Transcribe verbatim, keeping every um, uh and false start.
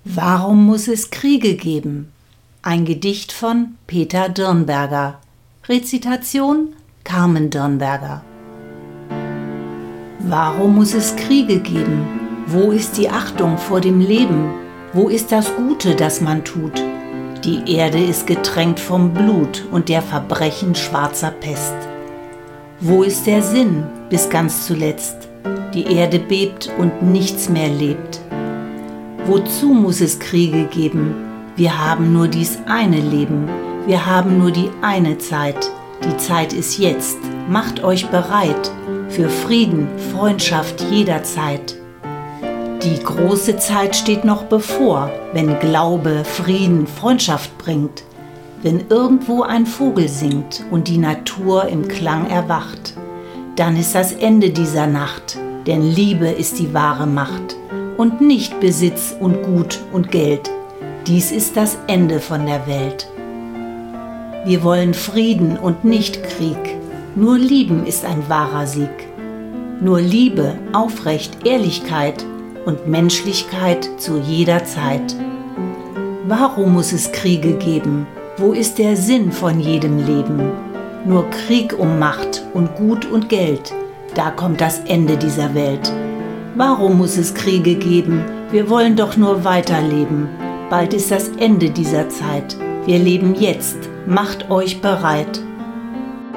Warum muss es Kriege geben? Ein Gedicht von Peter Dirnberger. Rezitation Carmen Dirnberger. Warum muss es Kriege geben? Wo ist die Achtung vor dem Leben? Wo ist das Gute, das man tut? Die Erde ist getränkt vom Blut und der Verbrechen schwarzer Pest. Wo ist der Sinn bis ganz zuletzt? Die Erde bebt und nichts mehr lebt. Wozu muss es Kriege geben? Wir haben nur dies eine Leben, wir haben nur die eine Zeit. Die Zeit ist jetzt, macht euch bereit für Frieden, Freundschaft jederzeit. Die große Zeit steht noch bevor, wenn Glaube, Frieden, Freundschaft bringt, wenn irgendwo ein Vogel singt und die Natur im Klang erwacht. Dann ist das Ende dieser Nacht, denn Liebe ist die wahre Macht und nicht Besitz und Gut und Geld. Dies ist das Ende von der Welt. Wir wollen Frieden und nicht Krieg. Nur Lieben ist ein wahrer Sieg. Nur Liebe, Aufrecht, Ehrlichkeit und Menschlichkeit zu jeder Zeit. Warum muss es Kriege geben? Wo ist der Sinn von jedem Leben? Nur Krieg um Macht und Gut und Geld. Da kommt das Ende dieser Welt. Warum muss es Kriege geben? Wir wollen doch nur weiterleben. Bald ist das Ende dieser Zeit. Wir leben jetzt. Macht euch bereit.